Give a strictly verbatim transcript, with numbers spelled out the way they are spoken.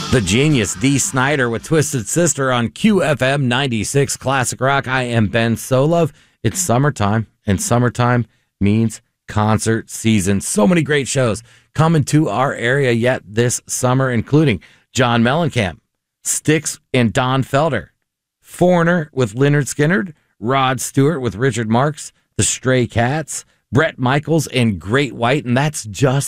The genius Dee Snider with Twisted Sister on Q F M ninety-six Classic Rock. I am Ben Solove. It's summertime, and summertime means concert season. So many great shows coming to our area yet this summer, including John Mellencamp, Styx and Don Felder, Foreigner with Lynyrd Skynyrd, Rod Stewart with Richard Marx, The Stray Cats, Bret Michaels, and Great White, and that's just